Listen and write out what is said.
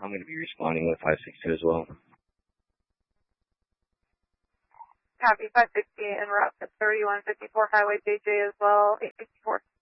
I'm going to be responding with 562 as well. Copy 560 en route to 3154 Highway JJ as well, 864.